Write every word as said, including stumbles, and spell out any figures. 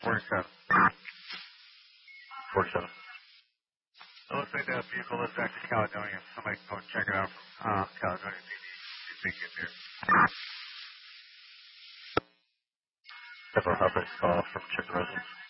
forty-seven. forty-seven. It looks like the vehicle is actually Caledonia. Somebody can go check it out from uh, Caledonia P D. See if they can get there. Several helpers call from Chick residence.